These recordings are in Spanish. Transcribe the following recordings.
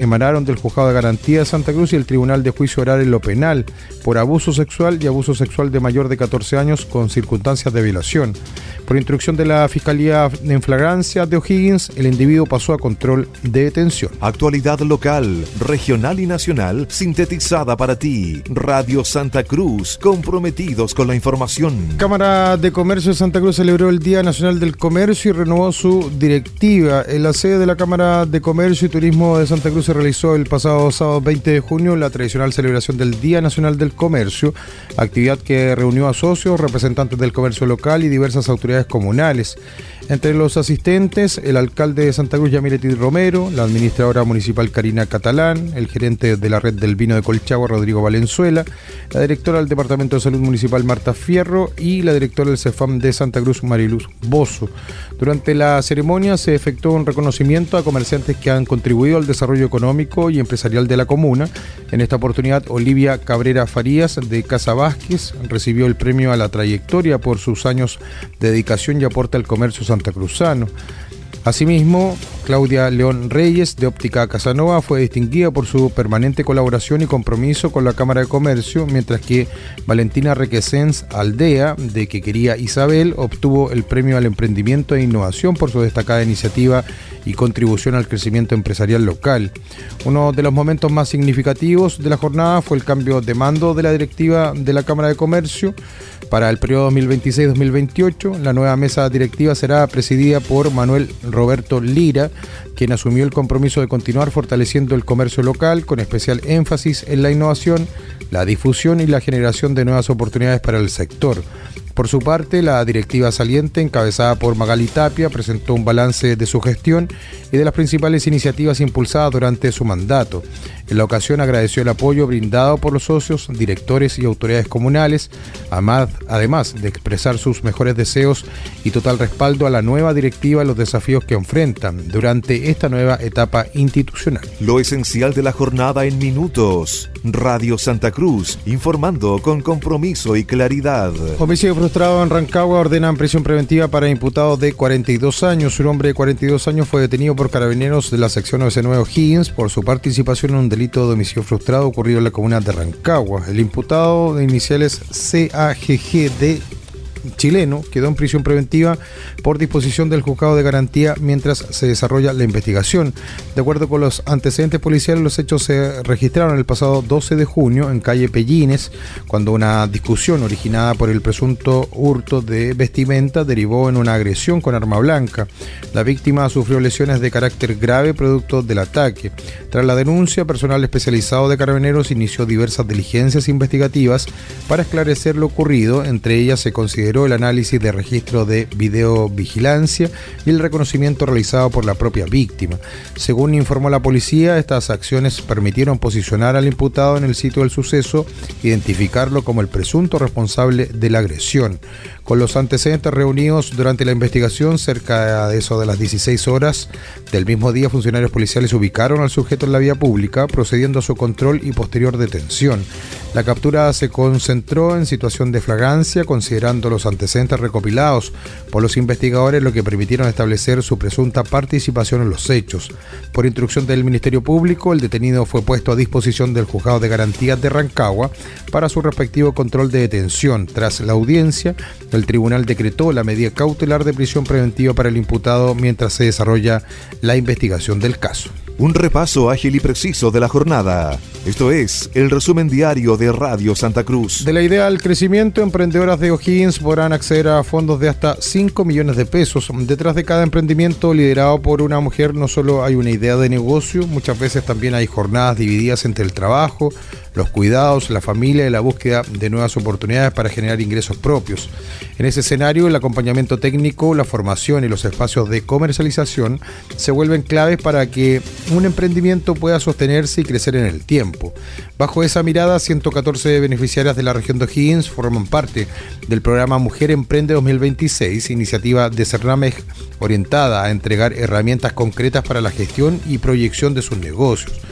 emanaron del Juzgado de Garantía de Santa Cruz y el Tribunal de Juicio Oral en lo Penal por abuso sexual y abuso sexual de mayor de 14 años con circunstancias de violación. Por instrucción de la Fiscalía en flagrancia de O'Higgins, el individuo pasó a control de detención. Actualidad local, regional y nacional, sintetizada para ti. Radio Santa Cruz, comprometidos con la información. Cámara de Comercio de Santa Cruz celebró el Día Nacional del Comercio y renovó su directiva. En la sede de la Cámara de Comercio y Turismo de Santa Cruz se realizó el pasado sábado 20 de junio la tradicional celebración del Día Nacional del Comercio, actividad que reunió a socios, representantes del comercio local y diversas autoridades comunales. Entre los asistentes, el alcalde de Santa Cruz, Yamiletti Romero, la administradora municipal Karina Catalán, el gerente de la red del vino de Colchagua, Rodrigo Valenzuela, la directora del Departamento de Salud Municipal, Marta Fierro, y la directora del CEFAM de Santa Cruz, Mariluz Bozo. Durante la ceremonia se efectuó un reconocimiento a comerciantes que han contribuido al desarrollo económico y empresarial de la comuna. En esta oportunidad, Olivia Cabrera Farías, de Casa Vázquez, recibió el premio a la trayectoria por sus años de dedicación y aporte al comercio santacruzano. Asimismo, Claudia León Reyes, de Óptica Casanova, fue distinguida por su permanente colaboración y compromiso con la Cámara de Comercio, mientras que Valentina Requesens Aldea, de Quequería Isabel, obtuvo el premio al emprendimiento e innovación por su destacada iniciativa y contribución al crecimiento empresarial local. Uno de los momentos más significativos de la jornada fue el cambio de mando de la directiva de la Cámara de Comercio. Para el periodo 2026-2028, la nueva mesa directiva será presidida por Manuel Roberto Lira, quien asumió el compromiso de continuar fortaleciendo el comercio local con especial énfasis en la innovación, la difusión y la generación de nuevas oportunidades para el sector. Por su parte, la directiva saliente, encabezada por Magali Tapia, presentó un balance de su gestión y de las principales iniciativas impulsadas durante su mandato. En la ocasión agradeció el apoyo brindado por los socios, directores y autoridades comunales, además de expresar sus mejores deseos y total respaldo a la nueva directiva y los desafíos que enfrentan durante esta nueva etapa institucional. Lo esencial de la jornada en minutos. Radio Santa Cruz, informando con compromiso y claridad. Homicidio frustrado en Rancagua, ordenan prisión preventiva para imputado de 42 años. Un hombre de 42 años fue detenido por carabineros de la sección 99 O'Higgins por su participación en un delito de homicidio frustrado ocurrido en la comuna de Rancagua. El imputado de iniciales CAGGD chileno quedó en prisión preventiva por disposición del Juzgado de Garantía mientras se desarrolla la investigación. De acuerdo con los antecedentes policiales, los hechos se registraron el pasado 12 de junio en calle Pellines, cuando una discusión originada por el presunto hurto de vestimenta derivó en una agresión con arma blanca. La víctima sufrió lesiones de carácter grave producto del ataque. Tras la denuncia, personal especializado de Carabineros inició diversas diligencias investigativas para esclarecer lo ocurrido. Entre ellas se consideró el análisis de registro de videovigilancia y el reconocimiento realizado por la propia víctima. Según informó la policía, estas acciones permitieron posicionar al imputado en el sitio del suceso, identificarlo como el presunto responsable de la agresión. Con los antecedentes reunidos durante la investigación, cerca de eso de las 16 horas del mismo día, funcionarios policiales ubicaron al sujeto en la vía pública, procediendo a su control y posterior detención. La captura se concentró en situación de flagrancia, considerando los antecedentes recopilados por los investigadores, lo que permitieron establecer su presunta participación en los hechos. Por instrucción del Ministerio Público, el detenido fue puesto a disposición del Juzgado de Garantías de Rancagua para su respectivo control de detención. Tras la audiencia, el tribunal decretó la medida cautelar de prisión preventiva para el imputado mientras se desarrolla la investigación del caso. Un repaso ágil y preciso de la jornada. Esto es el resumen diario de Radio Santa Cruz. De la idea al crecimiento, emprendedoras de O'Higgins podrán acceder a fondos de hasta 5 millones de pesos. Detrás de cada emprendimiento liderado por una mujer no solo hay una idea de negocio, muchas veces también hay jornadas divididas entre el trabajo, los cuidados, la familia y la búsqueda de nuevas oportunidades para generar ingresos propios. En ese escenario, el acompañamiento técnico, la formación y los espacios de comercialización se vuelven claves para que un emprendimiento pueda sostenerse y crecer en el tiempo. Bajo esa mirada, 114 beneficiarias de la región de O'Higgins forman parte del programa Mujer Emprende 2026, iniciativa de Cernamej orientada a entregar herramientas concretas para la gestión y proyección de sus negocios.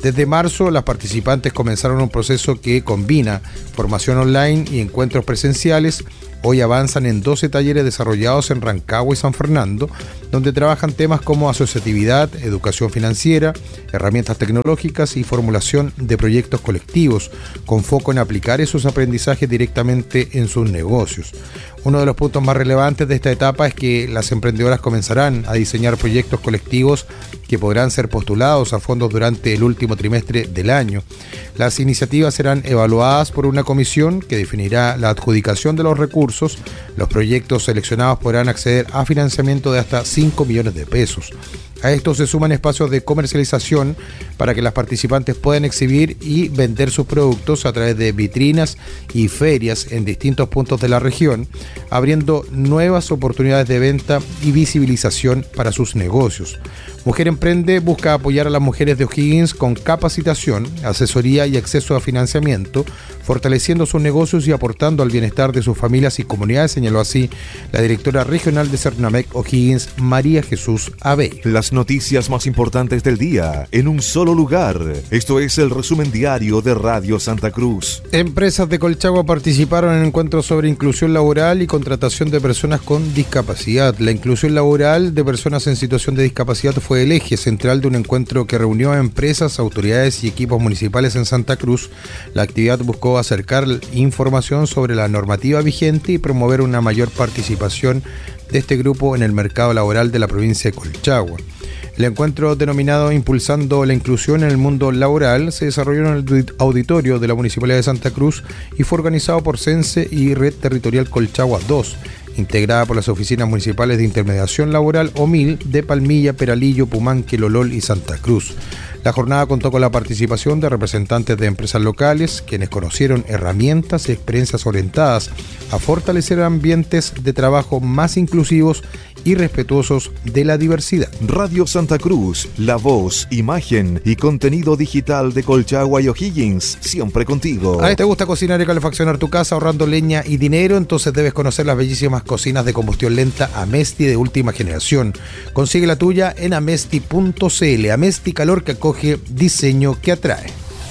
Desde marzo, las participantes comenzaron un proceso que combina formación online y encuentros presenciales. Hoy avanzan en 12 talleres desarrollados en Rancagua y San Fernando, donde trabajan temas como asociatividad, educación financiera, herramientas tecnológicas y formulación de proyectos colectivos, con foco en aplicar esos aprendizajes directamente en sus negocios. Uno de los puntos más relevantes de esta etapa es que las emprendedoras comenzarán a diseñar proyectos colectivos que podrán ser postulados a fondos durante el último trimestre del año. Las iniciativas serán evaluadas por una comisión que definirá la adjudicación de los recursos. Los proyectos seleccionados podrán acceder a financiamiento de hasta 5 millones de pesos. A esto se suman espacios de comercialización para que las participantes puedan exhibir y vender sus productos a través de vitrinas y ferias en distintos puntos de la región, abriendo nuevas oportunidades de venta y visibilización para sus negocios. Mujer Emprende busca apoyar a las mujeres de O'Higgins con capacitación, asesoría y acceso a financiamiento, fortaleciendo sus negocios y aportando al bienestar de sus familias y comunidades, señaló así la directora regional de Cernamec O'Higgins, María Jesús Abey. Las noticias más importantes del día en un solo lugar. Esto es el resumen diario de Radio Santa Cruz. Empresas de Colchagua participaron en encuentros sobre inclusión laboral y contratación de personas con discapacidad. La inclusión laboral de personas en situación de discapacidad fue el eje central de un encuentro que reunió a empresas, autoridades y equipos municipales en Santa Cruz. La actividad buscó acercar información sobre la normativa vigente y promover una mayor participación de este grupo en el mercado laboral de la provincia de Colchagua. El encuentro, denominado Impulsando la Inclusión en el Mundo Laboral, se desarrolló en el auditorio de la Municipalidad de Santa Cruz y fue organizado por Sense y Red Territorial Colchagua 2, integrada por las oficinas municipales de intermediación laboral OMIL de Palmilla, Peralillo, Pumanque, Lolol y Santa Cruz. La jornada contó con la participación de representantes de empresas locales, quienes conocieron herramientas y experiencias orientadas a fortalecer ambientes de trabajo más inclusivos y respetuosos de la diversidad. Radio Santa Cruz, la voz, imagen y contenido digital de Colchagua y O'Higgins, siempre contigo. ¿A ti te gusta cocinar y calefaccionar tu casa ahorrando leña y dinero? Entonces debes conocer las bellísimas cocinas de combustión lenta Amesti de última generación. Consigue la tuya en amesti.cl. Amesti, calor que acoge, diseño que atrae.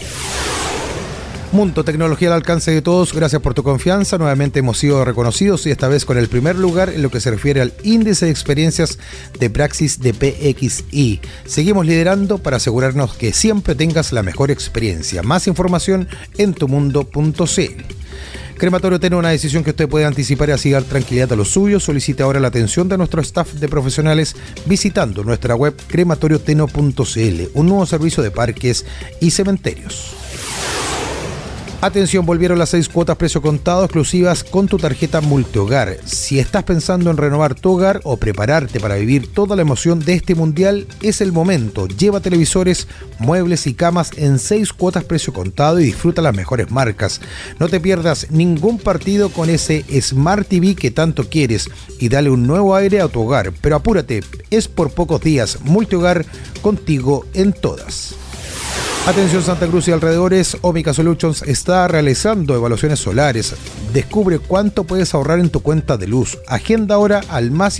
Mundo Tecnología al alcance de todos, gracias por tu confianza. Nuevamente hemos sido reconocidos y esta vez con el primer lugar en lo que se refiere al índice de experiencias de Praxis de PXI. Seguimos liderando para asegurarnos que siempre tengas la mejor experiencia. Más información en tumundo.cl. Crematorio Teno, una decisión que usted puede anticipar y así dar tranquilidad a los suyos. Solicite ahora la atención de nuestro staff de profesionales visitando nuestra web crematorioteno.cl, un nuevo servicio de parques y cementerios. Atención, volvieron las 6 cuotas precio contado exclusivas con tu tarjeta Multihogar. Si estás pensando en renovar tu hogar o prepararte para vivir toda la emoción de este mundial, es el momento. Lleva televisores, muebles y camas en 6 cuotas precio contado y disfruta las mejores marcas. No te pierdas ningún partido con ese Smart TV que tanto quieres y dale un nuevo aire a tu hogar. Pero apúrate, es por pocos días. Multihogar, contigo en todas. Atención Santa Cruz y alrededores, Omica Solutions está realizando evaluaciones solares. Descubre cuánto puedes ahorrar en tu cuenta de luz. Agenda ahora al más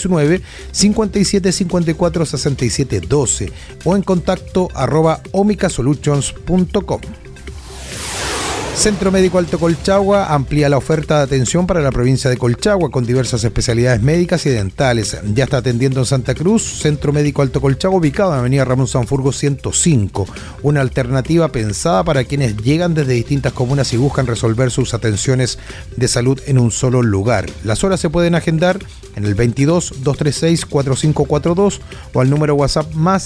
569-5754-6712 o en contacto @omicasolutions.com. Centro Médico Alto Colchagua amplía la oferta de atención para la provincia de Colchagua con diversas especialidades médicas y dentales. Ya está atendiendo en Santa Cruz, Centro Médico Alto Colchagua, ubicado en Avenida Ramón Sanfurgo 105. Una alternativa pensada para quienes llegan desde distintas comunas y buscan resolver sus atenciones de salud en un solo lugar. Las horas se pueden agendar en el 22-236-4542 o al número WhatsApp más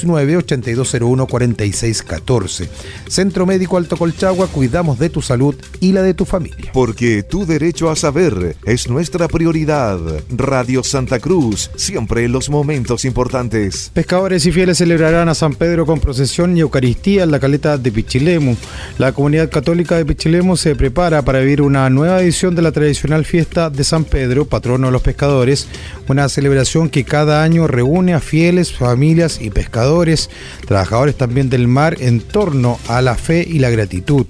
569-8201-4614. Centro Médico Alto Colchagua, cuidamos de tu salud y la de tu familia. Porque tu derecho a saber es nuestra prioridad. Radio Santa Cruz, siempre en los momentos importantes. Pescadores y fieles celebrarán a San Pedro con procesión y Eucaristía en la caleta de Pichilemu. La comunidad católica de Pichilemu se prepara para vivir una nueva edición de la tradicional fiesta de San Pedro, patrono de los pescadores, una celebración que cada año reúne a fieles, familias y pescadores, trabajadores también del mar, en torno a la fe y la gratitud.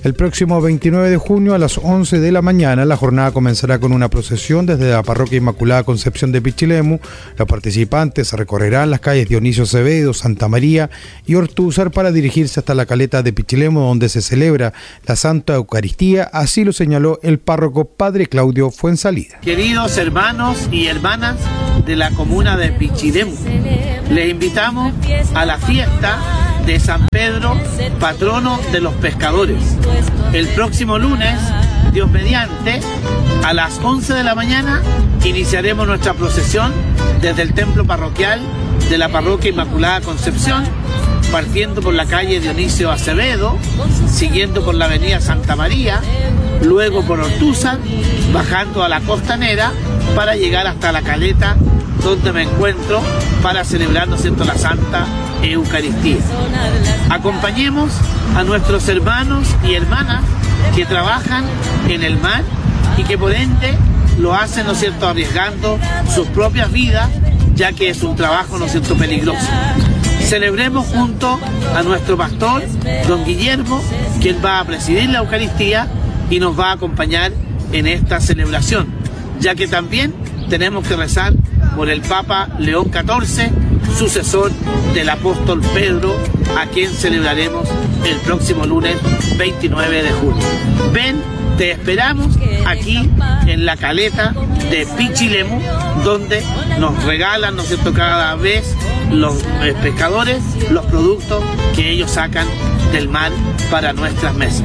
El próximo 29 de junio a las 11 de la mañana la jornada comenzará con una procesión desde la Parroquia Inmaculada Concepción de Pichilemu. Los participantes recorrerán las calles Dionisio Acevedo, Santa María y Ortúzar para dirigirse hasta la caleta de Pichilemu, donde se celebra la Santa Eucaristía, así lo señaló el párroco Padre Claudio Fuensalida. Queridos hermanos y hermanas de la comuna de Pichilemu, les invitamos a la fiesta de San Pedro, patrono de los pescadores. El próximo lunes, Dios mediante, a las 11 de la mañana iniciaremos nuestra procesión desde el templo parroquial de la Parroquia Inmaculada Concepción, partiendo por la calle Dionisio Acevedo, siguiendo por la avenida Santa María, luego por Ortúzar, bajando a la Costanera para llegar hasta la caleta donde me encuentro para celebrar, ¿no es cierto?, la Santa Eucaristía. Acompañemos a nuestros hermanos y hermanas que trabajan en el mar y que por ende lo hacen, ¿no es cierto?, arriesgando sus propias vidas, ya que es un trabajo, ¿no es cierto?, peligroso. Celebremos junto a nuestro pastor, don Guillermo, quien va a presidir la Eucaristía y nos va a acompañar en esta celebración, ya que también tenemos que rezar por el Papa León XIV, sucesor del apóstol Pedro, a quien celebraremos el próximo lunes 29 de junio. Ven, te esperamos aquí en la caleta de Pichilemu, donde nos regalan, ¿no es cierto?, cada vez los pescadores los productos que ellos sacan del mar para nuestras mesas.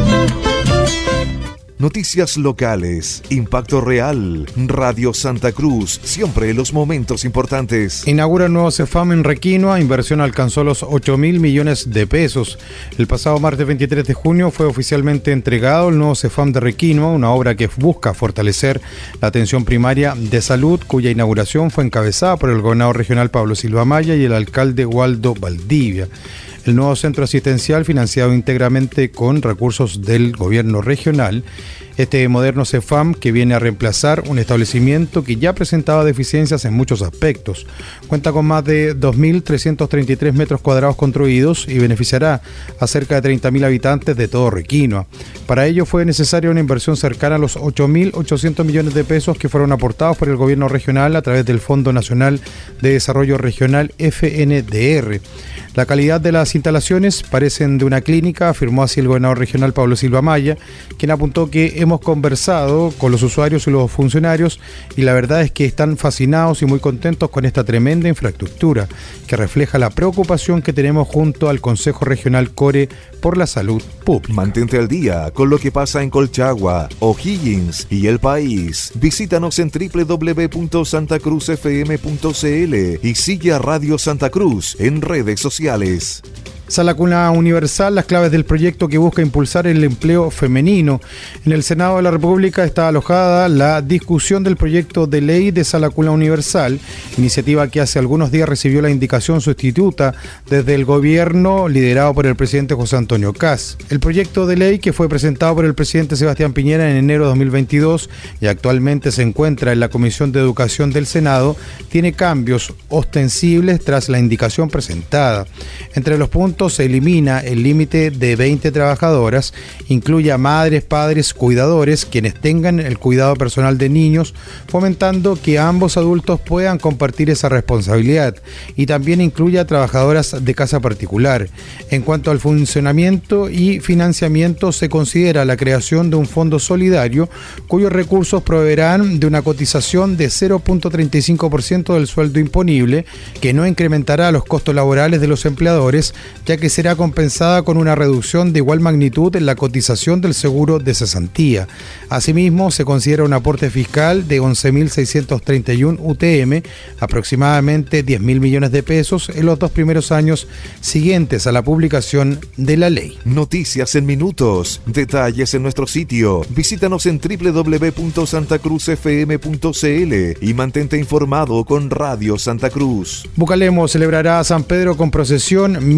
Noticias locales, impacto real, Radio Santa Cruz, siempre en los momentos importantes. Inaugura el nuevo CEFAM en Requinoa, inversión alcanzó los 8.000 millones de pesos. El pasado martes 23 de junio fue oficialmente entregado el nuevo CEFAM de Requinoa, una obra que busca fortalecer la atención primaria de salud, cuya inauguración fue encabezada por el gobernador regional Pablo Silva Maya y el alcalde Waldo Valdivia. El nuevo centro asistencial, financiado íntegramente con recursos del gobierno regional, este moderno CEFAM que viene a reemplazar un establecimiento que ya presentaba deficiencias en muchos aspectos. Cuenta con más de 2.333 metros cuadrados construidos y beneficiará a cerca de 30.000 habitantes de todo Requinoa. Para ello fue necesaria una inversión cercana a los 8.800 millones de pesos que fueron aportados por el gobierno regional a través del Fondo Nacional de Desarrollo Regional FNDR. La calidad de las instalaciones parecen de una clínica, afirmó así el gobernador regional Pablo Silva Maya, quien apuntó que hemos conversado con los usuarios y los funcionarios y la verdad es que están fascinados y muy contentos con esta tremenda infraestructura que refleja la preocupación que tenemos junto al Consejo Regional Core por la salud pública. Mantente al día con lo que pasa en Colchagua, O'Higgins y el país. Visítanos en www.santacruzfm.cl y sigue a Radio Santa Cruz en redes sociales. Sala Cuna Universal, las claves del proyecto que busca impulsar el empleo femenino. En el Senado de la República está alojada la discusión del proyecto de ley de Sala Cuna Universal, iniciativa que hace algunos días recibió la indicación sustituta desde el gobierno liderado por el presidente José Antonio Kast. El proyecto de ley, que fue presentado por el presidente Sebastián Piñera en enero de 2022 y actualmente se encuentra en la Comisión de Educación del Senado, tiene cambios ostensibles tras la indicación presentada. Entre los puntos se elimina el límite de 20 trabajadoras, incluye a madres, padres, cuidadores, quienes tengan el cuidado personal de niños, fomentando que ambos adultos puedan compartir esa responsabilidad, y también incluye a trabajadoras de casa particular. En cuanto al funcionamiento y financiamiento, se considera la creación de un fondo solidario cuyos recursos proveerán de una cotización de 0.35% del sueldo imponible, que no incrementará los costos laborales de los empleadores, ya que será compensada con una reducción de igual magnitud en la cotización del seguro de cesantía. Asimismo, se considera un aporte fiscal de 11.631 UTM, aproximadamente 10.000 millones de pesos en los 2 primeros años siguientes a la publicación de la ley. Noticias en minutos, detalles en nuestro sitio. Visítanos en www.santacruzfm.cl y mantente informado con Radio Santa Cruz. Bucalemo celebrará a San Pedro con procesión, misa y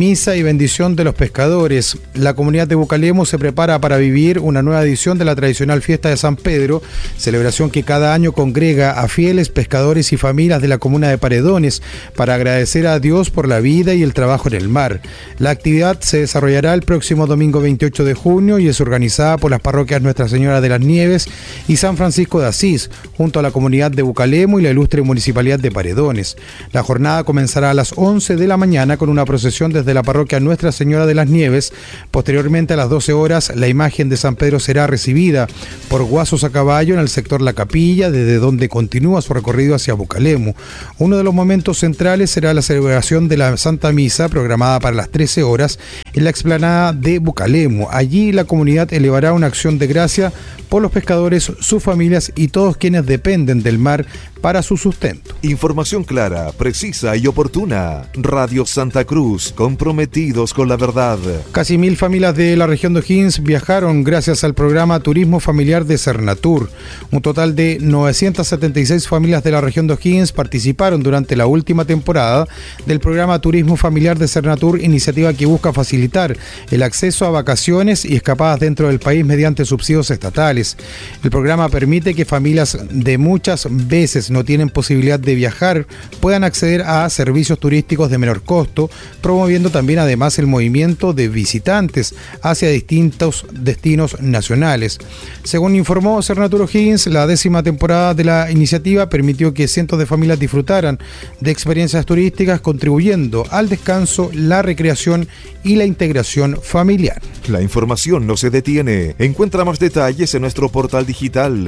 y bendición de los pescadores. La comunidad de Bucalemo se prepara para vivir una nueva edición de la tradicional fiesta de San Pedro, celebración que cada año congrega a fieles pescadores y familias de la comuna de Paredones para agradecer a Dios por la vida y el trabajo en el mar. La actividad se desarrollará el próximo domingo 28 de junio y es organizada por las parroquias Nuestra Señora de las Nieves y San Francisco de Asís, junto a la comunidad de Bucalemo y la ilustre municipalidad de Paredones. La jornada comenzará a las 11 de la mañana con una procesión desde la parroquia Nuestra Señora de las Nieves. Posteriormente, a las 12 horas, la imagen de San Pedro será recibida por guasos a caballo en el sector La Capilla, desde donde continúa su recorrido hacia Bucalemo. Uno de los momentos centrales será la celebración de la Santa Misa, programada para las 13 horas, en la explanada de Bucalemo. Allí la comunidad elevará una acción de gracia por los pescadores, sus familias y todos quienes dependen del mar para su sustento. Información clara, precisa y oportuna. Radio Santa Cruz, comprometidos con la verdad. Casi 1000 familias de la región de O'Higgins viajaron gracias al programa Turismo Familiar de Cernatur. Un total de 976 familias de la región de O'Higgins participaron durante la última temporada del programa Turismo Familiar de Cernatur, iniciativa que busca facilitar el acceso a vacaciones y escapadas dentro del país mediante subsidios estatales. El programa permite que familias de muchas veces no tienen posibilidad de viajar puedan acceder a servicios turísticos de menor costo, promoviendo también además el movimiento de visitantes hacia distintos destinos nacionales. Según informó Cernatur O'Higgins, la 10ª temporada de la iniciativa permitió que cientos de familias disfrutaran de experiencias turísticas, contribuyendo al descanso, la recreación y la integración familiar. La información no se detiene. Encuentra más detalles en nuestro portal digital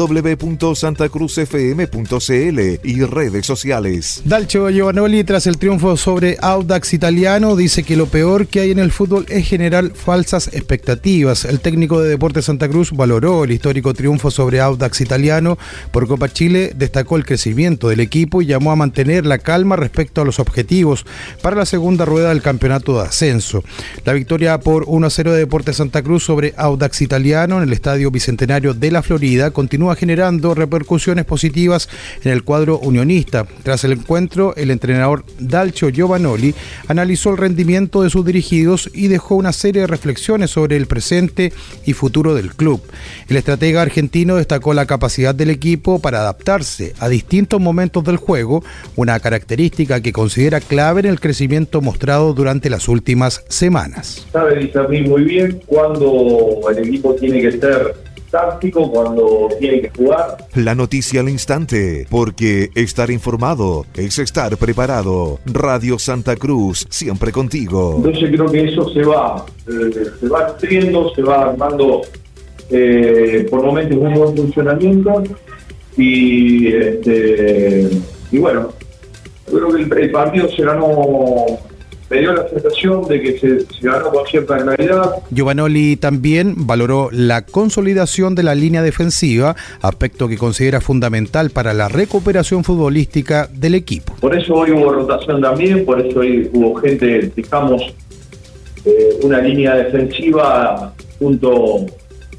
www.santacruzfm.cl y redes sociales. Dalcio Giovanoli, tras el triunfo sobre Audax Italiano, dice que lo peor que hay en el fútbol es generar falsas expectativas. El técnico de Deportes Santa Cruz valoró el histórico triunfo sobre Audax Italiano por Copa Chile, destacó el crecimiento del equipo y llamó a mantener la calma respecto a los objetivos para la segunda rueda del campeonato de ascenso. La victoria por 1-0 de Deportes Santa Cruz sobre Audax Italiano en el Estadio Bicentenario de la Florida continúa generando repercusiones positivas en el cuadro unionista. Tras el encuentro, el entrenador Dalcio Giovanoli analizó el rendimiento de sus dirigidos y dejó una serie de reflexiones sobre el presente y futuro del club. El estratega argentino destacó la capacidad del equipo para adaptarse a distintos momentos del juego, una característica que considera clave en el crecimiento mostrado durante las últimas semanas. Sabe discernir muy bien cuando el equipo tiene que ser táctico, cuando tiene que jugar. La noticia al instante, porque estar informado es estar preparado. Radio Santa Cruz, siempre contigo. Entonces creo que eso se va nutriendo, se va armando por momentos un buen funcionamiento y bueno, creo que el partido se ganó. Me dio la sensación de que se ganó con cierta claridad. Giovanoli también valoró la consolidación de la línea defensiva, aspecto que considera fundamental para la recuperación futbolística del equipo. Por eso hoy hubo rotación también, por eso hoy hubo gente, fijamos una línea defensiva junto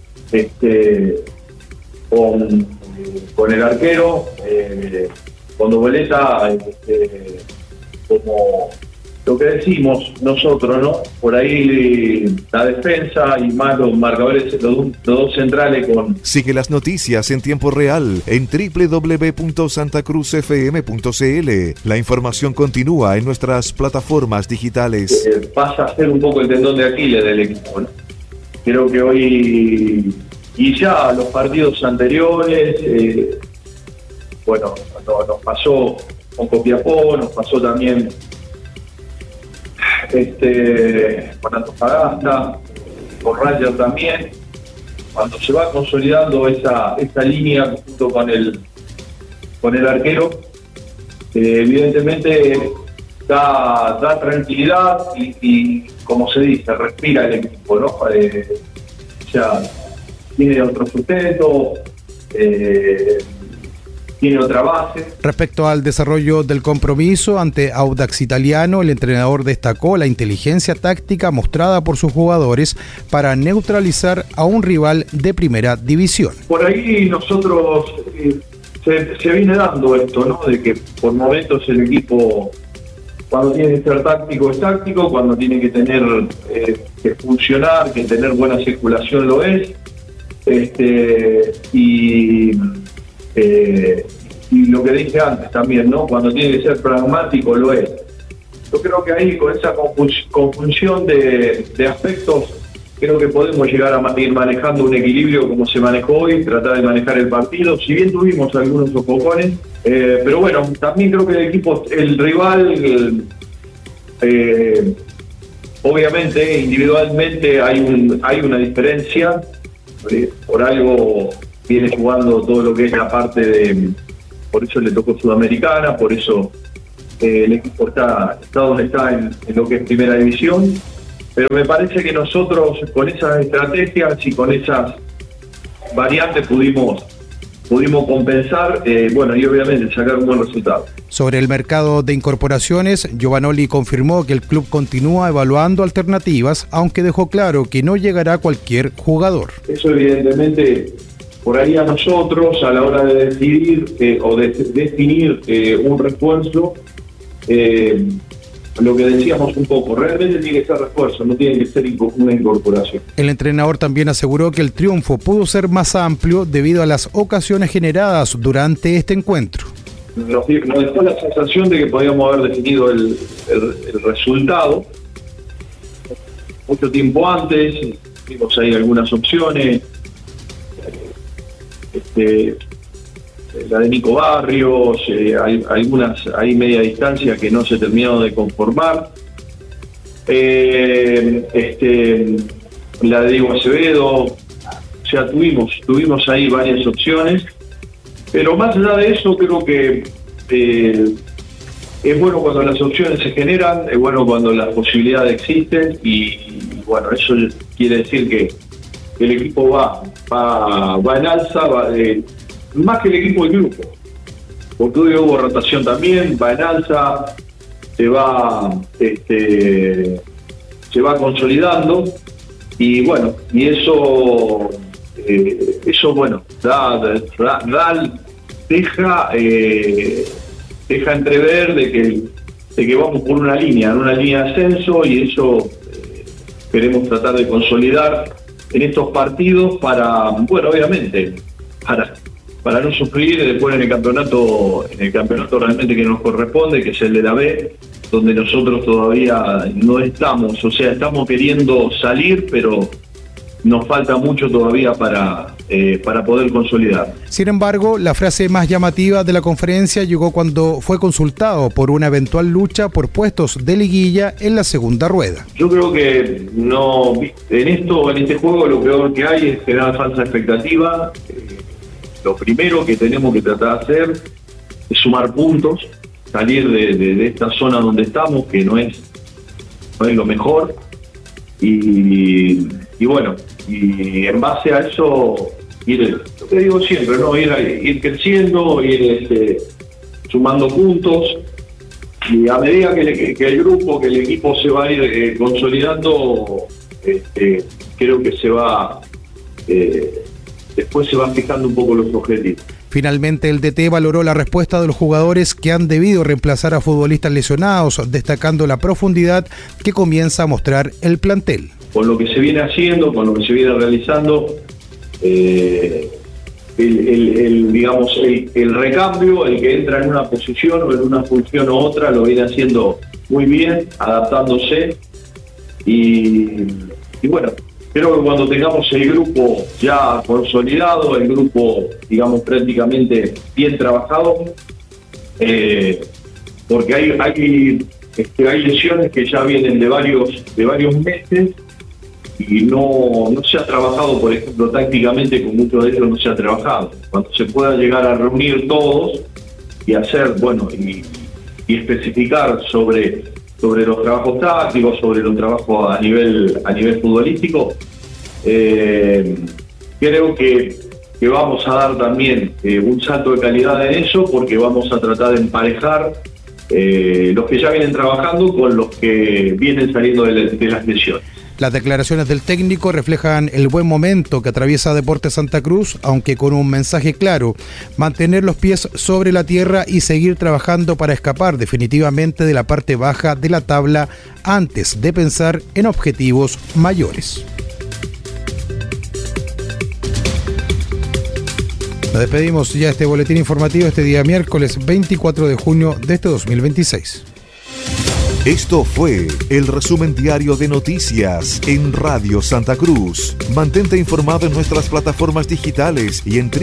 con el arquero, con Doboleta, como lo que decimos nosotros, ¿no? Por ahí la defensa y más los marcadores, los dos centrales con... Sigue las noticias en tiempo real en www.santacruzfm.cl. La información continúa en nuestras plataformas digitales. Pasa a ser un poco el tendón de Aquiles del equipo, ¿no? Creo que hoy, y ya los partidos anteriores, bueno, nos pasó con Copiapó, nos pasó también con Antofagasta, con Ranger también. Cuando se va consolidando esta línea junto con el arquero, evidentemente da tranquilidad y como se dice, respira el equipo, ¿no? O sea, tiene otro sustento, tiene otra base. Respecto al desarrollo del compromiso ante Audax Italiano, el entrenador destacó la inteligencia táctica mostrada por sus jugadores para neutralizar a un rival de primera división. Por ahí nosotros se viene dando esto, ¿no? De que por momentos el equipo Cuando tiene que ser táctico es táctico, cuando tiene que tener que funcionar, que tener buena circulación lo es. Y lo que dije antes también, ¿no? Cuando tiene que ser pragmático lo es. Yo creo que ahí con esa conjunción de aspectos, creo que podemos llegar a ir manejando un equilibrio como se manejó hoy, tratar de manejar el partido, si bien tuvimos algunos sofocones, pero bueno, también creo que el equipo, el rival, obviamente individualmente hay una diferencia, por algo viene jugando todo lo que es la parte de, por eso le tocó Sudamericana, por eso el equipo está donde está en lo que es Primera División. Pero me parece que nosotros con esas estrategias y con esas variantes pudimos compensar, y obviamente sacar un buen resultado. Sobre el mercado de incorporaciones, Giovanoli confirmó que el club continúa evaluando alternativas, aunque dejó claro que no llegará cualquier jugador. Eso evidentemente, por ahí a nosotros, a la hora de decidir o de definir un refuerzo, lo que decíamos un poco, realmente tiene que ser refuerzo, no tiene que ser una incorporación. El entrenador también aseguró que el triunfo pudo ser más amplio debido a las ocasiones generadas durante este encuentro. Nos dejó la sensación de que podíamos haber definido el resultado mucho tiempo antes, vimos ahí algunas opciones, la de Nico Barrios, hay algunas ahí media distancia que no se terminaron de conformar, la de Diego Acevedo, o sea, tuvimos ahí varias opciones, pero más allá de eso creo que es bueno cuando las opciones se generan, es bueno cuando las posibilidades existen y bueno, eso quiere decir que el equipo va en alza, más que el equipo del grupo, porque hoy hubo rotación también, va en alza, se va consolidando y bueno, y eso bueno, deja entrever de que vamos por una línea de ascenso y eso queremos tratar de consolidar en estos partidos para, bueno, obviamente, para no sufrir después en el campeonato realmente que nos corresponde, que es el de la B, donde nosotros todavía no estamos, o sea, estamos queriendo salir, pero nos falta mucho todavía para poder consolidar. Sin embargo, la frase más llamativa de la conferencia llegó cuando fue consultado por una eventual lucha por puestos de liguilla en la segunda rueda. Yo creo que no, en este juego lo peor que hay es generar falsa expectativa. Lo primero que tenemos que tratar de hacer es sumar puntos, salir de esta zona donde estamos, que no es lo mejor, y bueno, y en base a eso ir, lo que digo siempre, ¿no? ir creciendo, ir sumando puntos, y a medida que el grupo, que el equipo se va a ir consolidando, creo que después se van fijando un poco los objetivos. Finalmente, el DT valoró la respuesta de los jugadores que han debido reemplazar a futbolistas lesionados, destacando la profundidad que comienza a mostrar el plantel. Con lo que se viene haciendo, con lo que se viene realizando, el recambio, el que entra en una posición o en una función u otra, lo viene haciendo muy bien, adaptándose y bueno, creo que cuando tengamos el grupo ya consolidado, el grupo, digamos, prácticamente bien trabajado, porque hay lesiones que ya vienen de varios meses y no se ha trabajado, por ejemplo, tácticamente con muchos de ellos no se ha trabajado. Cuando se pueda llegar a reunir todos y hacer, bueno, y especificar sobre los trabajos tácticos, sobre los trabajos a nivel futbolístico, creo que vamos a dar también un salto de calidad en eso, porque vamos a tratar de emparejar los que ya vienen trabajando con los que vienen saliendo de las lesiones. Las declaraciones del técnico reflejan el buen momento que atraviesa Deportes Santa Cruz, aunque con un mensaje claro: mantener los pies sobre la tierra y seguir trabajando para escapar definitivamente de la parte baja de la tabla antes de pensar en objetivos mayores. Nos despedimos ya este boletín informativo este día miércoles 24 de junio de este 2026. Esto fue el resumen diario de noticias en Radio Santa Cruz. Mantente informado en nuestras plataformas digitales y en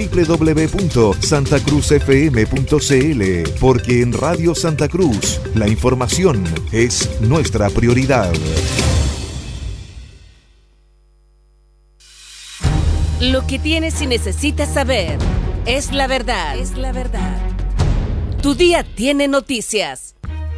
www.santacruzfm.cl, porque en Radio Santa Cruz la información es nuestra prioridad. Lo que tienes y necesitas saber es la verdad. Tu día tiene noticias.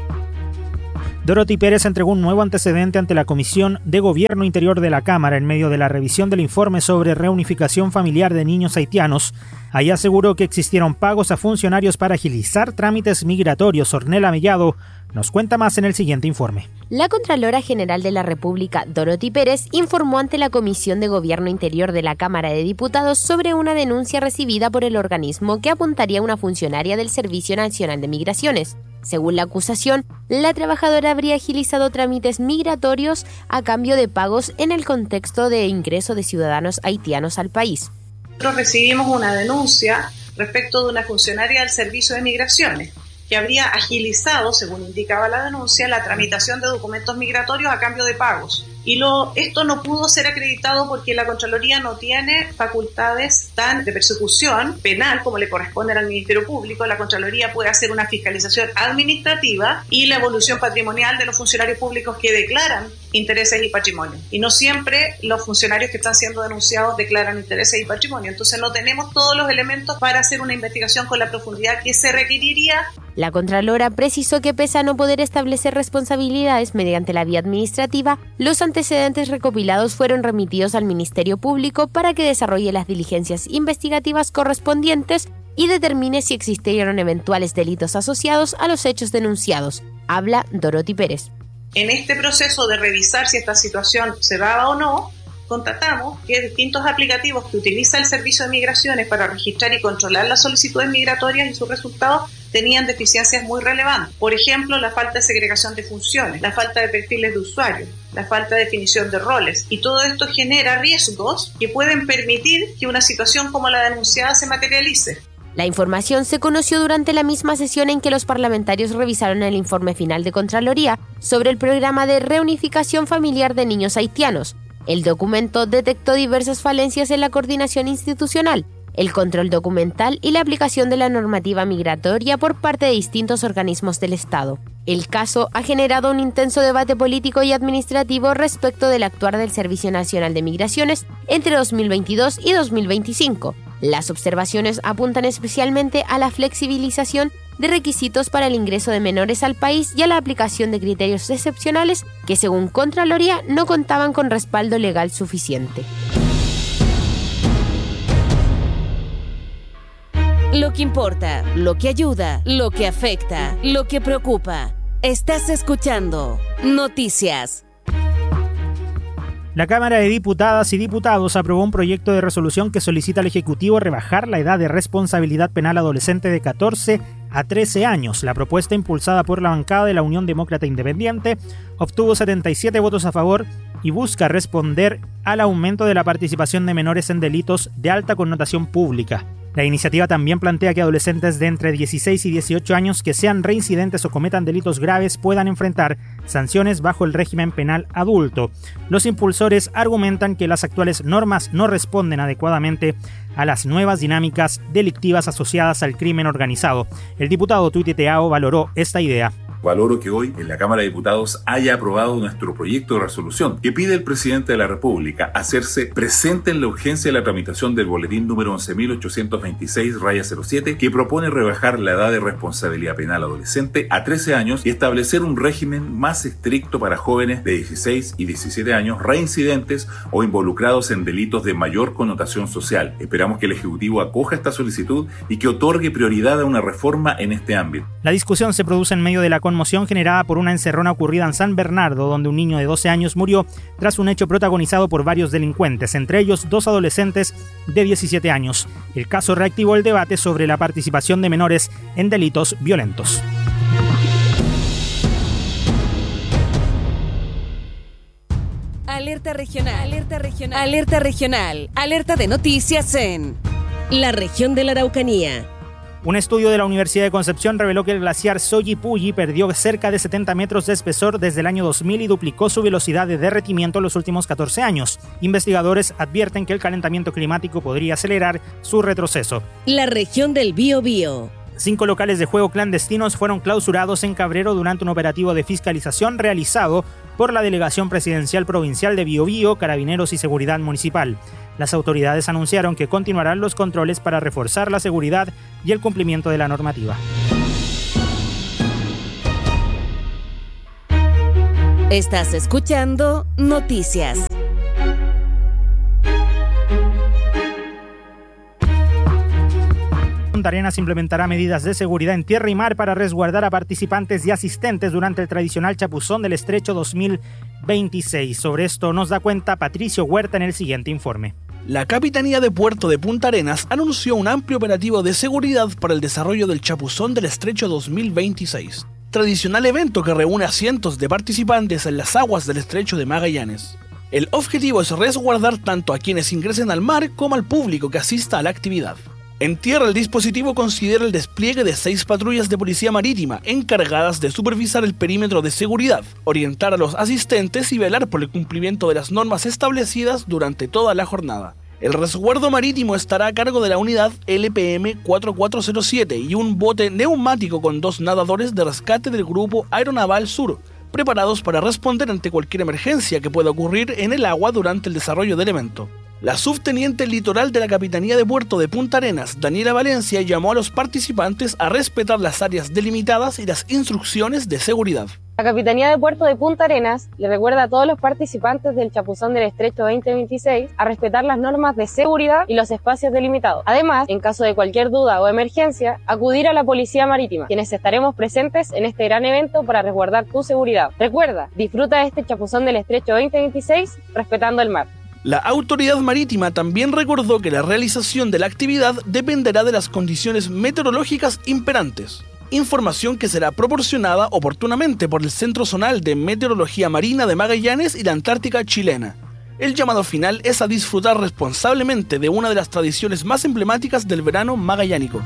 Dorothy Pérez entregó un nuevo antecedente ante la Comisión de Gobierno Interior de la Cámara en medio de la revisión del informe sobre reunificación familiar de niños haitianos. Ahí aseguró que existieron pagos a funcionarios para agilizar trámites migratorios. Ornella Mellado nos cuenta más en el siguiente informe. La Contralora General de la República, Dorothy Pérez, informó ante la Comisión de Gobierno Interior de la Cámara de Diputados sobre una denuncia recibida por el organismo que apuntaría a una funcionaria del Servicio Nacional de Migraciones. Según la acusación, la trabajadora habría agilizado trámites migratorios a cambio de pagos en el contexto de ingreso de ciudadanos haitianos al país. Nosotros recibimos una denuncia respecto de una funcionaria del Servicio de Migraciones que habría agilizado, según indicaba la denuncia, la tramitación de documentos migratorios a cambio de pagos. Y esto no pudo ser acreditado porque la Contraloría no tiene facultades tan de persecución penal como le corresponden al Ministerio Público. La Contraloría puede hacer una fiscalización administrativa y la evolución patrimonial de los funcionarios públicos que declaran intereses y patrimonio. Y no siempre los funcionarios que están siendo denunciados declaran intereses y patrimonio. Entonces no tenemos todos los elementos para hacer una investigación con la profundidad que se requeriría. La Contralora precisó que pese a no poder establecer responsabilidades mediante la vía administrativa, los antecedentes recopilados fueron remitidos al Ministerio Público para que desarrolle las diligencias investigativas correspondientes y determine si existieron eventuales delitos asociados a los hechos denunciados. Habla Dorothy Pérez. En este proceso de revisar si esta situación se daba o no, constatamos que distintos aplicativos que utiliza el Servicio de Migraciones para registrar y controlar las solicitudes migratorias y sus resultados tenían deficiencias muy relevantes. Por ejemplo, la falta de segregación de funciones, la falta de perfiles de usuarios, la falta de definición de roles. Y todo esto genera riesgos que pueden permitir que una situación como la denunciada se materialice. La información se conoció durante la misma sesión en que los parlamentarios revisaron el informe final de Contraloría sobre el programa de reunificación familiar de niños haitianos. El documento detectó diversas falencias en la coordinación institucional, el control documental y la aplicación de la normativa migratoria por parte de distintos organismos del Estado. El caso ha generado un intenso debate político y administrativo respecto del actuar del Servicio Nacional de Migraciones entre 2022 y 2025. Las observaciones apuntan especialmente a la flexibilización de requisitos para el ingreso de menores al país y a la aplicación de criterios excepcionales que, según Contraloría, no contaban con respaldo legal suficiente. Lo que importa, lo que ayuda, lo que afecta, lo que preocupa. Estás escuchando Noticias. La Cámara de Diputadas y Diputados aprobó un proyecto de resolución que solicita al Ejecutivo rebajar la edad de responsabilidad penal adolescente de 14 a 13 años. La propuesta, impulsada por la bancada de la Unión Demócrata Independiente, obtuvo 77 votos a favor y busca responder al aumento de la participación de menores en delitos de alta connotación pública. La iniciativa también plantea que adolescentes de entre 16 y 18 años que sean reincidentes o cometan delitos graves puedan enfrentar sanciones bajo el régimen penal adulto. Los impulsores argumentan que las actuales normas no responden adecuadamente a las nuevas dinámicas delictivas asociadas al crimen organizado. El diputado tuiteado valoró esta idea. Valoro que hoy en la Cámara de Diputados haya aprobado nuestro proyecto de resolución que pide al presidente de la República hacerse presente en la urgencia de la tramitación del boletín número 11.826-07 que propone rebajar la edad de responsabilidad penal adolescente a 13 años y establecer un régimen más estricto para jóvenes de 16 y 17 años reincidentes o involucrados en delitos de mayor connotación social. Esperamos que el Ejecutivo acoja esta solicitud y que otorgue prioridad a una reforma en este ámbito. La discusión se produce en medio de la conmoción generada por una encerrona ocurrida en San Bernardo, donde un niño de 12 años murió tras un hecho protagonizado por varios delincuentes, entre ellos 2 adolescentes de 17 años. El caso reactivó el debate sobre la participación de menores en delitos violentos. Alerta regional, alerta regional, alerta regional, alerta de noticias en la región de la Araucanía. Un estudio de la Universidad de Concepción reveló que el glaciar Soyipuyi perdió cerca de 70 metros de espesor desde el año 2000 y duplicó su velocidad de derretimiento en los últimos 14 años. Investigadores advierten que el calentamiento climático podría acelerar su retroceso. La región del Biobío. 5 locales de juego clandestinos fueron clausurados en Cabrero durante un operativo de fiscalización realizado por la Delegación Presidencial Provincial de Biobío, Carabineros y Seguridad Municipal. Las autoridades anunciaron que continuarán los controles para reforzar la seguridad y el cumplimiento de la normativa. Estás escuchando Noticias. Punta Arenas implementará medidas de seguridad en tierra y mar para resguardar a participantes y asistentes durante el tradicional Chapuzón del Estrecho 2026. Sobre esto nos da cuenta Patricio Huerta en el siguiente informe. La Capitanía de Puerto de Punta Arenas anunció un amplio operativo de seguridad para el desarrollo del Chapuzón del Estrecho 2026, tradicional evento que reúne a cientos de participantes en las aguas del Estrecho de Magallanes. El objetivo es resguardar tanto a quienes ingresen al mar como al público que asista a la actividad. En tierra, el dispositivo considera el despliegue de 6 patrullas de policía marítima encargadas de supervisar el perímetro de seguridad, orientar a los asistentes y velar por el cumplimiento de las normas establecidas durante toda la jornada. El resguardo marítimo estará a cargo de la unidad LPM 4407 y un bote neumático con 2 nadadores de rescate del Grupo Aeronaval Sur, preparados para responder ante cualquier emergencia que pueda ocurrir en el agua durante el desarrollo del evento. La subteniente litoral de la Capitanía de Puerto de Punta Arenas, Daniela Valencia, llamó a los participantes a respetar las áreas delimitadas y las instrucciones de seguridad. La Capitanía de Puerto de Punta Arenas le recuerda a todos los participantes del Chapuzón del Estrecho 2026 a respetar las normas de seguridad y los espacios delimitados. Además, en caso de cualquier duda o emergencia, acudir a la Policía Marítima, quienes estaremos presentes en este gran evento para resguardar tu seguridad. Recuerda, disfruta de este Chapuzón del Estrecho 2026 respetando el mar. La autoridad marítima también recordó que la realización de la actividad dependerá de las condiciones meteorológicas imperantes, información que será proporcionada oportunamente por el Centro Zonal de Meteorología Marina de Magallanes y la Antártica chilena. El llamado final es a disfrutar responsablemente de una de las tradiciones más emblemáticas del verano magallánico.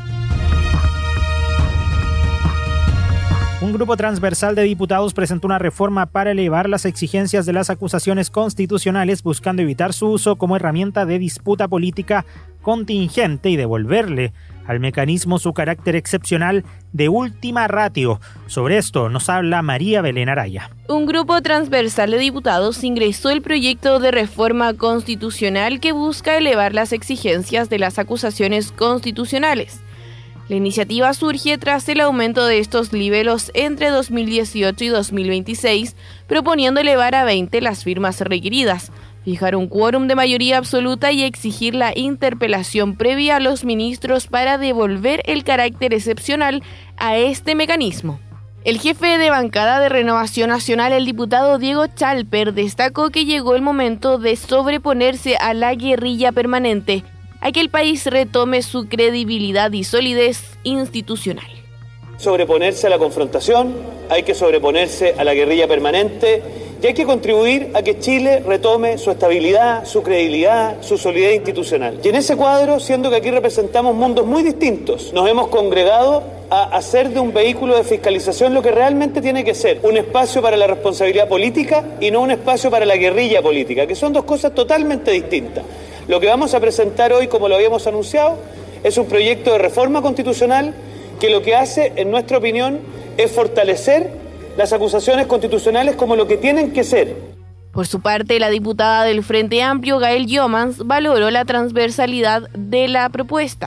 Un grupo transversal de diputados presentó una reforma para elevar las exigencias de las acusaciones constitucionales, buscando evitar su uso como herramienta de disputa política contingente y devolverle al mecanismo su carácter excepcional de última ratio. Sobre esto nos habla María Belén Araya. Un grupo transversal de diputados ingresó el proyecto de reforma constitucional que busca elevar las exigencias de las acusaciones constitucionales. La iniciativa surge tras el aumento de estos niveles entre 2018 y 2026, proponiendo elevar a 20 las firmas requeridas, fijar un quórum de mayoría absoluta y exigir la interpelación previa a los ministros para devolver el carácter excepcional a este mecanismo. El jefe de bancada de Renovación Nacional, el diputado Diego Chalper, destacó que llegó el momento de sobreponerse a la guerrilla permanente, a que el país retome su credibilidad y solidez institucional. Sobreponerse a la confrontación, hay que sobreponerse a la guerrilla permanente y hay que contribuir a que Chile retome su estabilidad, su credibilidad, su solidez institucional. Y en ese cuadro, siendo que aquí representamos mundos muy distintos, nos hemos congregado a hacer de un vehículo de fiscalización lo que realmente tiene que ser, un espacio para la responsabilidad política y no un espacio para la guerrilla política, que son dos cosas totalmente distintas. Lo que vamos a presentar hoy, como lo habíamos anunciado, es un proyecto de reforma constitucional que lo que hace, en nuestra opinión, es fortalecer las acusaciones constitucionales como lo que tienen que ser. Por su parte, la diputada del Frente Amplio, Gael Yomans, valoró la transversalidad de la propuesta.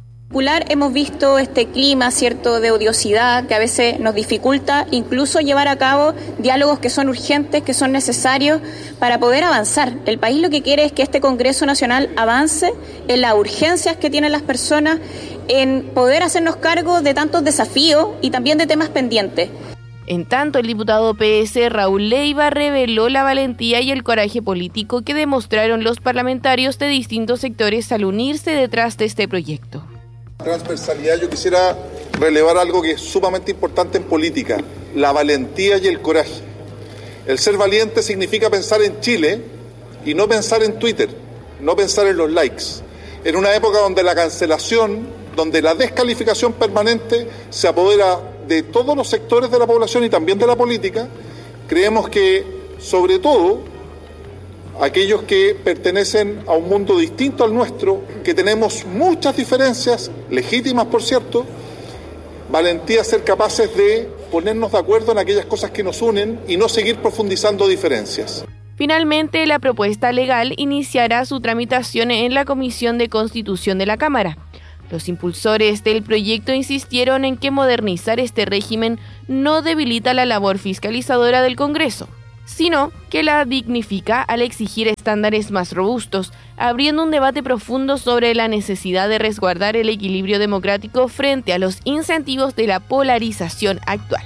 Hemos visto este clima, cierto, de odiosidad que a veces nos dificulta incluso llevar a cabo diálogos que son urgentes, que son necesarios para poder avanzar. El país lo que quiere es que este Congreso Nacional avance en las urgencias que tienen las personas, en poder hacernos cargo de tantos desafíos y también de temas pendientes. En tanto, el diputado PS Raúl Leiva reveló la valentía y el coraje político que demostraron los parlamentarios de distintos sectores al unirse detrás de este proyecto. Transversalidad, yo quisiera relevar algo que es sumamente importante en política, la valentía y el coraje. El ser valiente significa pensar en Chile y no pensar en Twitter, no pensar en los likes. En una época donde la cancelación, donde la descalificación permanente se apodera de todos los sectores de la población y también de la política, creemos que, sobre todo, aquellos que pertenecen a un mundo distinto al nuestro, que tenemos muchas diferencias, legítimas por cierto, valentía ser capaces de ponernos de acuerdo en aquellas cosas que nos unen y no seguir profundizando diferencias. Finalmente, la propuesta legal iniciará su tramitación en la Comisión de Constitución de la Cámara. Los impulsores del proyecto insistieron en que modernizar este régimen no debilita la labor fiscalizadora del Congreso, sino que la dignifica al exigir estándares más robustos, abriendo un debate profundo sobre la necesidad de resguardar el equilibrio democrático frente a los incentivos de la polarización actual.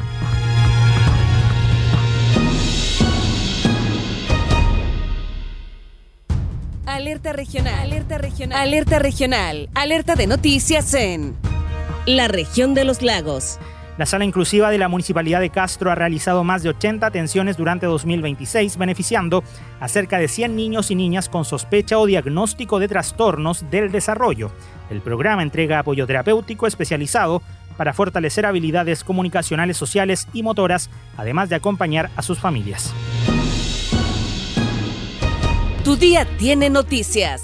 Alerta regional, alerta regional, alerta regional, alerta de noticias en la región de los lagos. La Sala Inclusiva de la Municipalidad de Castro ha realizado más de 80 atenciones durante 2026, beneficiando a cerca de 100 niños y niñas con sospecha o diagnóstico de trastornos del desarrollo. El programa entrega apoyo terapéutico especializado para fortalecer habilidades comunicacionales, sociales y motoras, además de acompañar a sus familias. Tu día tiene noticias.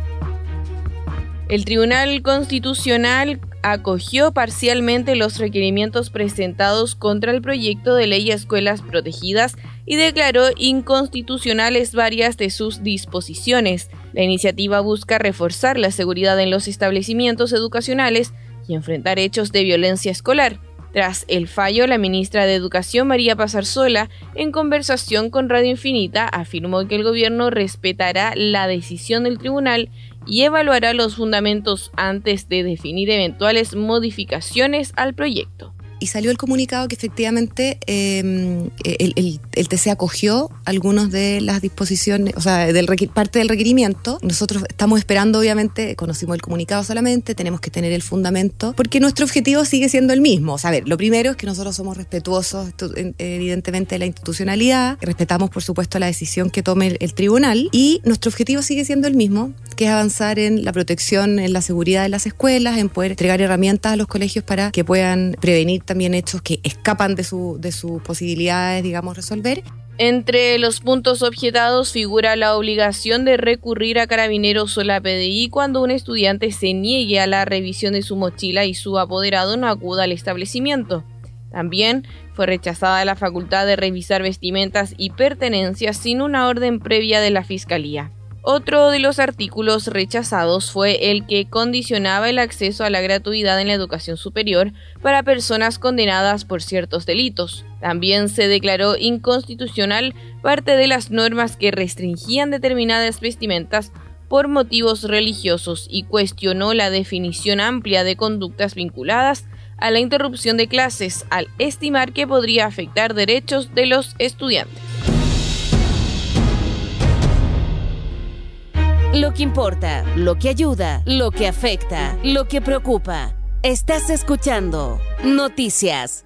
El Tribunal Constitucional acogió parcialmente los requerimientos presentados contra el proyecto de ley Escuelas Protegidas y declaró inconstitucionales varias de sus disposiciones. La iniciativa busca reforzar la seguridad en los establecimientos educacionales y enfrentar hechos de violencia escolar. Tras el fallo, la ministra de Educación, María Paz Arzola, en conversación con Radio Infinita, afirmó que el gobierno respetará la decisión del tribunal y evaluará los fundamentos antes de definir eventuales modificaciones al proyecto. Y salió el comunicado que efectivamente el TC acogió algunas de las disposiciones, o sea, parte del requerimiento. Nosotros estamos esperando, obviamente, conocimos el comunicado solamente, tenemos que tener el fundamento, porque nuestro objetivo sigue siendo el mismo. O sea, a ver, lo primero es que nosotros somos respetuosos, evidentemente, de la institucionalidad, respetamos, por supuesto, la decisión que tome el tribunal, y nuestro objetivo sigue siendo el mismo, que es avanzar en la protección, en la seguridad de las escuelas, en poder entregar herramientas a los colegios para que puedan prevenir también hechos que escapan de sus posibilidades, digamos, resolver. Entre los puntos objetados figura la obligación de recurrir a Carabineros o la PDI cuando un estudiante se niegue a la revisión de su mochila y su apoderado no acuda al establecimiento. También fue rechazada la facultad de revisar vestimentas y pertenencias sin una orden previa de la Fiscalía. Otro de los artículos rechazados fue el que condicionaba el acceso a la gratuidad en la educación superior para personas condenadas por ciertos delitos. También se declaró inconstitucional parte de las normas que restringían determinadas vestimentas por motivos religiosos y cuestionó la definición amplia de conductas vinculadas a la interrupción de clases, al estimar que podría afectar derechos de los estudiantes. Lo que importa, lo que ayuda, lo que afecta, lo que preocupa. Estás escuchando Noticias.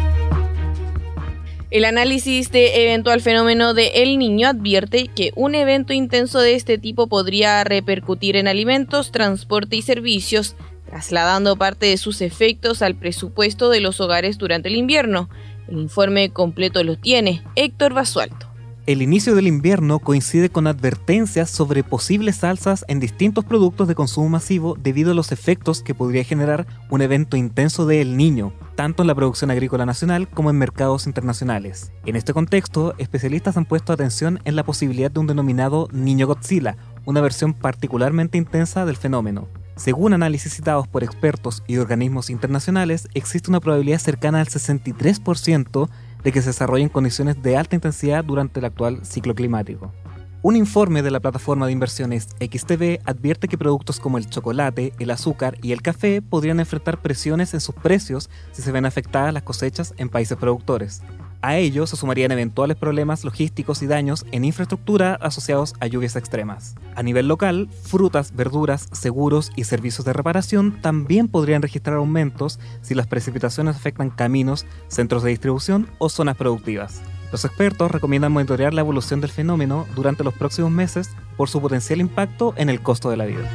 El análisis de eventual fenómeno de El Niño advierte que un evento intenso de este tipo podría repercutir en alimentos, transporte y servicios, trasladando parte de sus efectos al presupuesto de los hogares durante el invierno. El informe completo lo tiene Héctor Basualto. El inicio del invierno coincide con advertencias sobre posibles alzas en distintos productos de consumo masivo debido a los efectos que podría generar un evento intenso de El Niño, tanto en la producción agrícola nacional como en mercados internacionales. En este contexto, especialistas han puesto atención en la posibilidad de un denominado Niño Godzilla, una versión particularmente intensa del fenómeno. Según análisis citados por expertos y organismos internacionales, existe una probabilidad cercana al 63% de que se desarrollen condiciones de alta intensidad durante el actual ciclo climático. Un informe de la plataforma de inversiones XTB advierte que productos como el chocolate, el azúcar y el café podrían enfrentar presiones en sus precios si se ven afectadas las cosechas en países productores. A ello se sumarían eventuales problemas logísticos y daños en infraestructura asociados a lluvias extremas. A nivel local, frutas, verduras, seguros y servicios de reparación también podrían registrar aumentos si las precipitaciones afectan caminos, centros de distribución o zonas productivas. Los expertos recomiendan monitorear la evolución del fenómeno durante los próximos meses por su potencial impacto en el costo de la vida.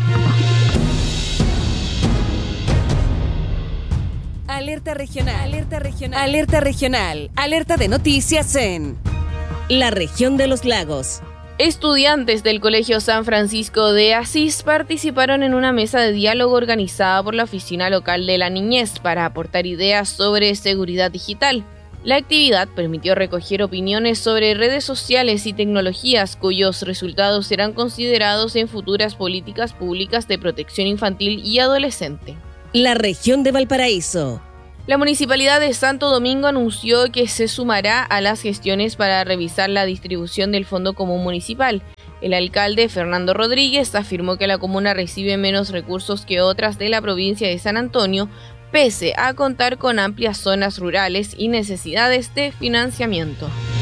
Alerta regional, alerta regional, alerta regional, alerta de noticias en la región de los lagos. Estudiantes del Colegio San Francisco de Asís participaron en una mesa de diálogo organizada por la Oficina Local de la Niñez para aportar ideas sobre seguridad digital. La actividad permitió recoger opiniones sobre redes sociales y tecnologías cuyos resultados serán considerados en futuras políticas públicas de protección infantil y adolescente. La región de Valparaíso. La Municipalidad de Santo Domingo anunció que se sumará a las gestiones para revisar la distribución del Fondo Común Municipal. El alcalde Fernando Rodríguez afirmó que la comuna recibe menos recursos que otras de la provincia de San Antonio, pese a contar con amplias zonas rurales y necesidades de financiamiento.